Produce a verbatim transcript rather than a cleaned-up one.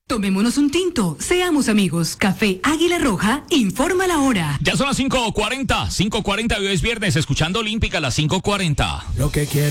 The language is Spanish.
Tomémonos un tinto, seamos amigos. Café Águila Roja, informa la hora. Ya son las cinco cuarenta, cinco cuarenta, hoy es viernes, escuchando Olímpica a las cinco cuarenta. Lo que quiero.